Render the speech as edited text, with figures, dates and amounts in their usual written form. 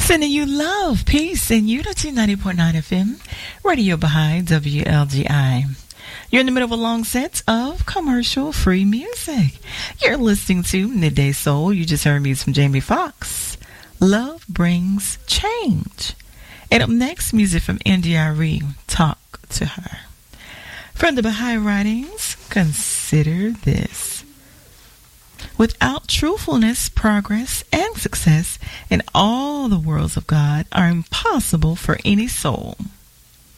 Sending you love, peace, and unity. 90.9 FM, Radio Baha'i, WLGI. You're in the middle of a long set of commercial-free music. You're listening to Midday Soul. You just heard music from Jamie Foxx. Love Brings Change. And up next, music from India.Arie, Talk to Her. From the Baha'i Writings, consider this. Without truthfulness, progress and success in all the worlds of God are impossible for any soul.